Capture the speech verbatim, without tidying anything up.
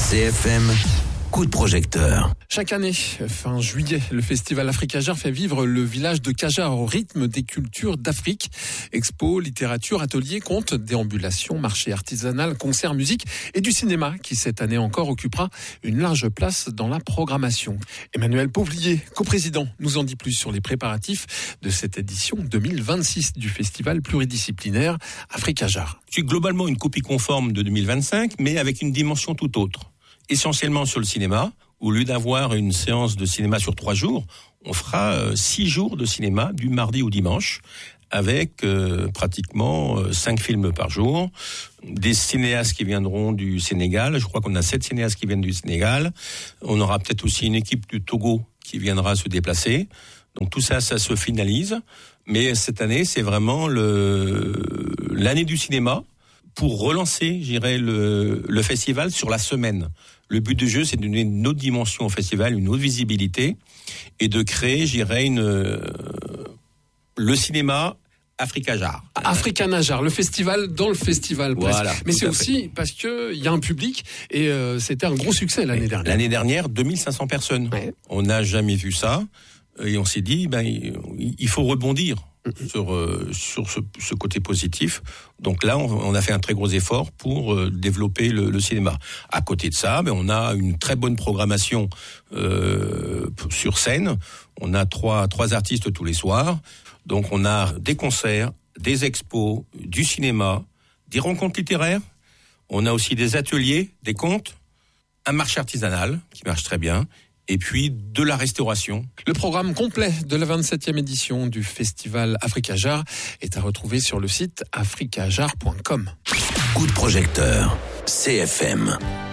C F M, coup de projecteur. Chaque année, fin juillet, le festival Africajar fait vivre le village de Kajar au rythme des cultures d'Afrique. Expo, littérature, ateliers, contes, déambulations, marché artisanal, concerts, musique et du cinéma qui cette année encore occupera une large place dans la programmation. Emmanuel Pauvlier, coprésident, nous en dit plus sur les préparatifs de cette édition deux mille vingt-six du festival pluridisciplinaire Africajar. C'est globalement une copie conforme de deux mille vingt-cinq, mais avec une dimension tout autre. Essentiellement sur le cinéma. Au lieu d'avoir une séance de cinéma sur trois jours, on fera euh, six jours de cinéma du mardi au dimanche, avec euh, pratiquement euh, cinq films par jour, des cinéastes qui viendront du Sénégal. Je crois qu'on a sept cinéastes qui viennent du Sénégal. On aura peut-être aussi une équipe du Togo qui viendra se déplacer. Donc tout ça, ça se finalise. Mais cette année, c'est vraiment le l'année du cinéma pour relancer, je dirais, le, le festival sur la semaine. Le but du jeu, c'est de donner une autre dimension au festival, une autre visibilité, et de créer, je dirais, une, euh, le cinéma Africajar. Africajar, le festival dans le festival. Voilà. Mais c'est aussi parce qu'il y a un public, et euh, c'était un gros succès l'année dernière. L'année dernière, deux mille cinq cents personnes. Ouais. On n'a jamais vu ça, et on s'est dit, ben, il faut rebondir sur euh, sur ce, ce côté positif. Donc là, on, on a fait un très gros effort pour euh, développer le, le cinéma. À côté de ça, ben, on a une très bonne programmation euh, sur scène. On a trois trois artistes tous les soirs. Donc on a des concerts, des expos, du cinéma, des rencontres littéraires. On a aussi des ateliers, des contes, un marché artisanal qui marche très bien. Et puis de la restauration. Le programme complet de la vingt-septième édition du festival Africajar est à retrouver sur le site africajar point com. Coup de projecteur, C F M.